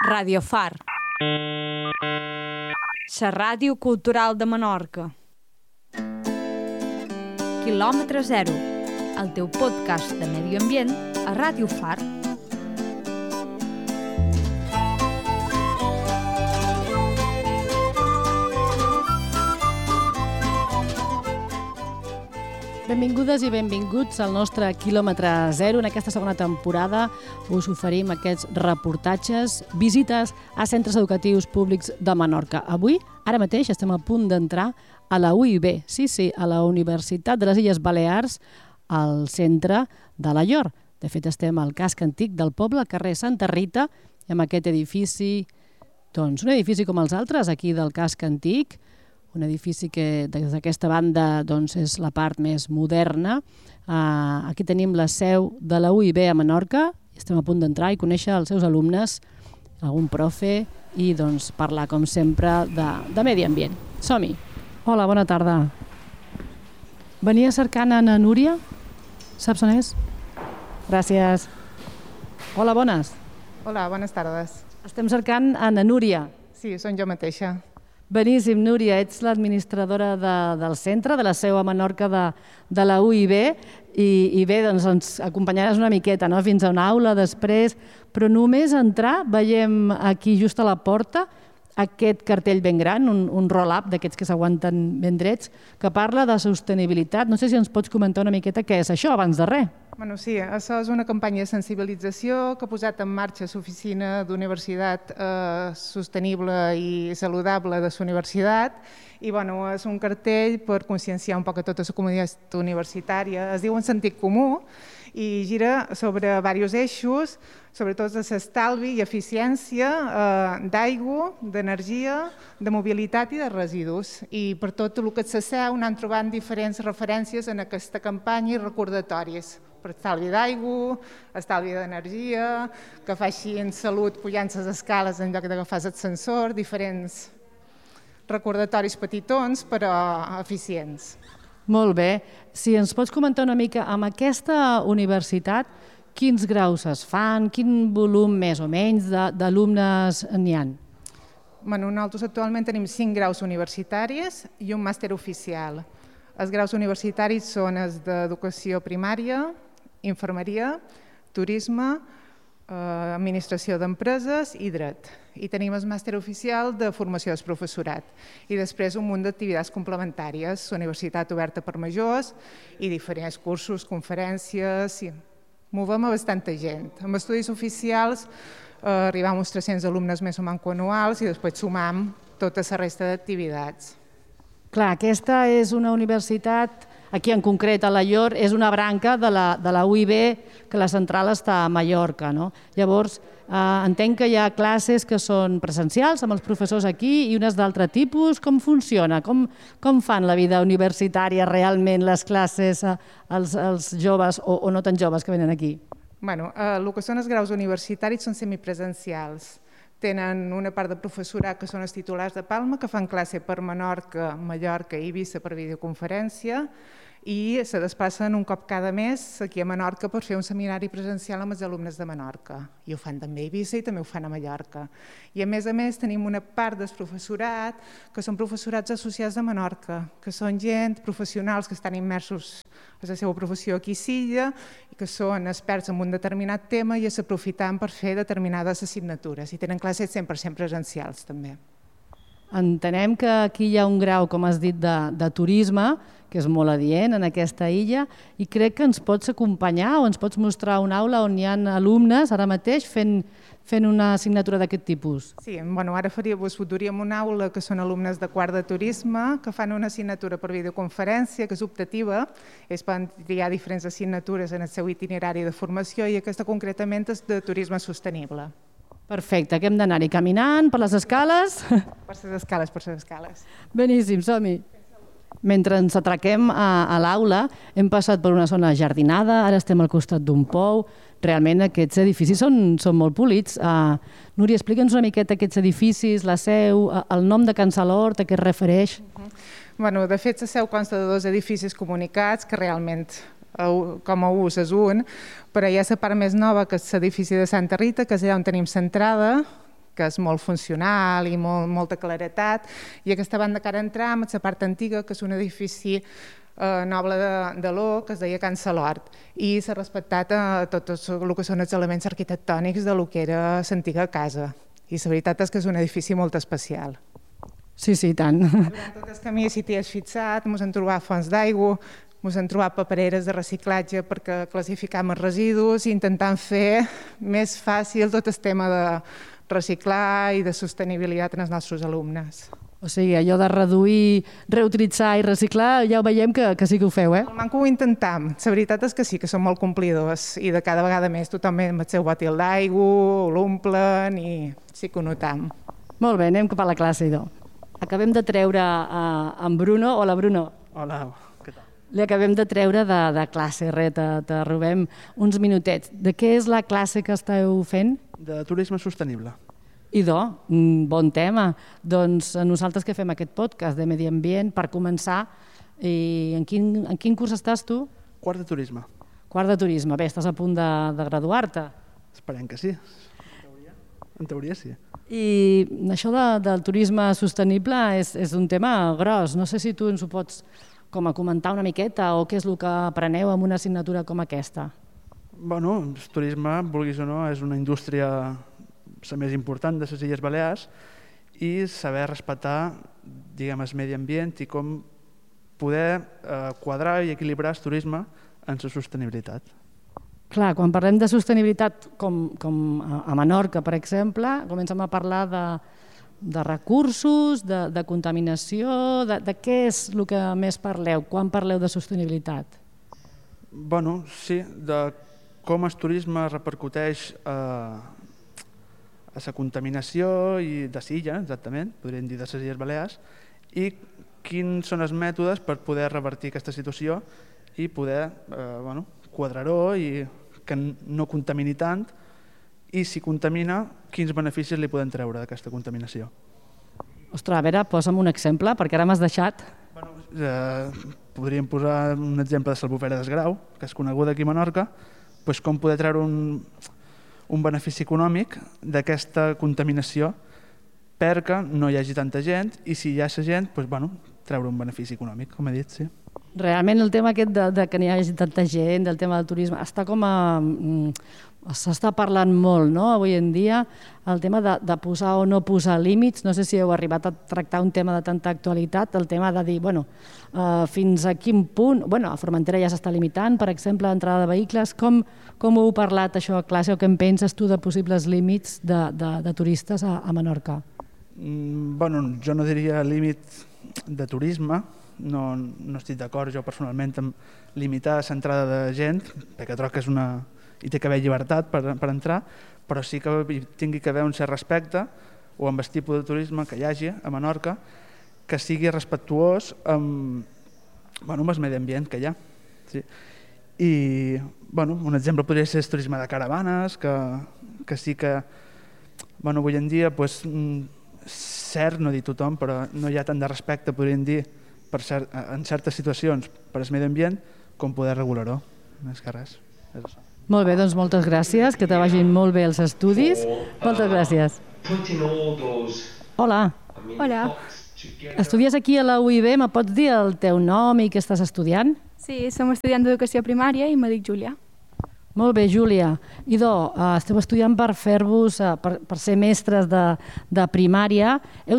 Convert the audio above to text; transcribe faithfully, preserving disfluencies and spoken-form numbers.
Radio Far, la ràdio cultural de Menorca. Quilòmetre zero, el teu podcast de medi ambient a Radio Far. Benvingudes i benvinguts al nostre quilòmetre zero. En aquesta segona temporada us oferim aquests reportatges, visites a centres educatius públics de Menorca. Avui, ara mateix, estem a punt d'entrar a la U I B, sí, sí, a la Universitat de les Illes Balears, al centre de la Llor. De fet, estem al casc antic del poble, carrer Santa Rita, i amb aquest edifici, doncs un edifici com els altres, aquí del casc antic, un edifici que des d'aquesta banda doncs, és la part més moderna. Uh, aquí tenim la seu de la U I B a Menorca. Estem a punt d'entrar i conèixer els seus alumnes, algun profe i doncs, parlar, com sempre, de, de medi ambient. Som-hi! Hola, bona tarda. Venia cercant a na Núria? Saps on és? Gràcies. Hola, bones. Hola, bones tardes. Estem cercant a na Núria. Sí, som jo mateixa. Beníssim, Núria, ets l'administradora de, del centre, de la seu a Menorca de, de la U I B i, i bé, doncs ens acompanyaràs una miqueta, no?, fins a una aula després, però només entrar veiem aquí just a la porta aquest cartell ben gran, un, un roll-up d'aquests que s'aguanten ben drets, que parla de sostenibilitat. No sé si ens pots comentar una miqueta què és això, abans de res. Bueno, sí, això és una campanya de sensibilització que ha posat en marxa l'Oficina d'Universitat eh, Sostenible i Saludable de la Universitat i bueno, és un cartell per conscienciar un poc a tota la comunitat universitària. Es diu en sentit comú i gira sobre diversos eixos, sobretot de l'estalvi i eficiència eh, d'aigua, d'energia, de mobilitat i de residus. I per tot el que és la seu anem trobant diferents referències en aquesta campanya i recordatoris per estalvi d'aigua, estalvi d'energia, que faci en salut pujant les escales en lloc d'agafar l'ascensor, diferents recordatoris petitons però eficients. Molt bé. Si ens pots comentar una mica, amb aquesta universitat, quins graus es fan, quin volum més o menys d'alumnes n'hi ha? Bueno, nosaltres actualment tenim cinc graus universitaris i un màster oficial. Els graus universitaris són els d'educació primària, infermeria, turisme, eh, administració d'empreses i dret. I tenim el màster oficial de formació del professorat. I després un munt d'activitats complementàries, universitat oberta per majors i diferents cursos, conferències. Sí. Movem a bastanta gent. Amb estudis oficials eh, arribam a uns tres-cents alumnes més o menys anuals i després sumam tota la resta d'activitats. Clar, aquesta és una universitat, aquí en concret a la Llor, és una branca de la, de la U I B, que la central està a Mallorca, no? Llavors, eh, entenc que hi ha classes que són presencials amb els professors aquí i unes d'altre tipus. Com funciona? Com, com fan la vida universitària realment les classes eh, els, els joves o, o no tan joves que venen aquí? Bueno, eh, el que són els graus universitaris són semipresencials. Tenen una part de professorat que són els titulars de Palma, que fan classe per Menorca, Mallorca i Eivissa per videoconferència i se desplacen un cop cada mes aquí a Menorca per fer un seminari presencial amb els alumnes de Menorca. I ho fan també a Eivissa i també ho fan a Mallorca. I a més a més tenim una part del professorat que són professorats associats de Menorca, que són gent, professionals que estan immersos a la seva professió aquí a Silla i que són experts en un determinat tema i s'aprofiten per fer determinades assignatures i tenen classes cent per cent presencials també. Entenem que aquí hi ha un grau, com has dit, de, de turisme, que és molt adient en aquesta illa, i crec que ens pots acompanyar o ens pots mostrar una aula on hi ha alumnes ara mateix fent, fent una assignatura d'aquest tipus. Sí, bueno, ara faria, us duríem una aula que són alumnes de quart de turisme que fan una assignatura per videoconferència que és optativa, ells poden triar diferents assignatures en el seu itinerari de formació i aquesta concretament és de turisme sostenible. Perfecte, que hem d'anar-hi caminant per les escales? Per les escales, per les escales. Beníssim, som-hi. Mentre ens atraquem a, a l'aula, hem passat per una zona jardinada, ara estem al costat d'un pou. Realment aquests edificis són, són molt polits. Uh, Núria, explica'ns una miqueta aquests edificis, la seu, uh, el nom de Can Salort, a què es refereix? Uh -huh. Bueno, de fet, la seu consta de dos edificis comunicats que realment com a ús és un, però hi ha la part més nova, que és l'edifici de Santa Rita, que és allà on tenim l'entrada, que és molt funcional i molt, molta claretat, i aquesta banda que ara entram és la part antiga, que és un edifici eh, noble de, de l'O, que es deia Can Salort, i s'ha respectat eh, tots el que són els elements arquitectònics de lo que era l'antiga casa, i la veritat és que és un edifici molt especial. Sí, sí, tant. Durant tot el camí, si t'hi has fixat, ens hem trobat fonts d'aigua, ens hem trobat papereres de reciclatge perquè classificam els residus i intentant fer més fàcil tot el tema de reciclar i de sostenibilitat en els nostres alumnes. O sigui, allò de reduir, reutilitzar i reciclar, ja ho veiem que, que sí que ho feu, eh? El manco ho intentam. La veritat és que sí, que som molt complidors i de cada vegada més tothom amb el seu bòtil d'aigua, l'omplen i sí que ho notam. Molt bé, anem cap a la classe, idò. Acabem de treure uh, en Bruno. Hola, Bruno. Hola, què tal? Li acabem de treure de, de classe, re, te, te robem uns minutets. De què és la classe que esteu fent? De turisme sostenible. Idò, bon tema. Doncs nosaltres que fem aquest podcast de medi ambient, per començar, i en quin, en quin curs estàs tu? Quart de turisme. Quart de turisme. Bé, estàs a punt de, de graduar-te. Esperem que sí. En teoria, en teoria sí. I això de, del turisme sostenible és, és un tema gros. No sé si tu ens ho pots com a comentar una miqueta o què és el que apreneu en una assignatura com aquesta. Bueno, el turisme, vulguis o no, és una indústria la més important de les Illes Balears i saber respectar, diguem, el medi ambient i com poder eh, quadrar i equilibrar el turisme en la sostenibilitat. Clar, quan parlem de sostenibilitat, com, com a Menorca, per exemple, comencem a parlar de, de recursos, de, de contaminació, de, de què és el que més parleu quan parleu de sostenibilitat? Bueno, sí, de com el turisme repercuteix a, a la contaminació i de l'illa, exactament, podríem dir de les Illes Balears, i quins són els mètodes per poder revertir aquesta situació i poder eh, bueno, quadrar-ho i que no contamini tant, i si contamina, quins beneficis li podem treure d'aquesta contaminació. Ostres, a veure, posa'm un exemple, perquè ara m'has deixat. Bueno, eh, podríem posar un exemple de l'Albufera d'Esgrau, que és coneguda aquí a Menorca, doncs com poder treure un, un benefici econòmic d'aquesta contaminació perquè no hi hagi tanta gent, i si hi ha la gent, doncs, bueno, treure un benefici econòmic, com he dit, sí. Realment el tema aquest de, de que n'hi hagi tanta gent, del tema del turisme, està com a... s'està parlant molt, no?, avui en dia, el tema de, de posar o no posar límits. No sé si heu arribat a tractar un tema de tanta actualitat, el tema de dir, bueno, uh, fins a quin punt... Bueno, a Formentera ja s'està limitant, per exemple, l'entrada de vehicles. Com, com heu parlat això a classe o què en penses tu de possibles límits de, de, de turistes a, a Menorca? Mm, bueno, jo no diria límit de turisme, no, no estic d'acord jo personalment amb limitar l'entrada de gent, perquè trobo que és una... hi té que haver llibertat per, per entrar, però sí que hi tingui que haver un cert respecte o amb el tipus de turisme que hi hagi a Menorca que sigui respectuós amb, bueno, amb el medi ambient que hi ha. Sí. I bueno, un exemple podria ser el turisme de caravanes, que, que sí que bueno, avui en dia pues, cert, no dir tothom, però no hi ha tant de respecte, podríem dir, per cert, en certes situacions per al medi ambient, com poder regular-ho, més que res. És això. Molt bé, doncs moltes gràcies, que te vagin molt bé els estudis. Moltes gràcies. Hola. Hola. Estudies aquí a la U I B, me pots dir el teu nom i què estàs estudiant? Sí, som estudiant d'educació primària i me dic Júlia. Molt bé, Júlia. Idò, esteu estudiant per fer-vos, per, per ser mestres de, de primària. Heu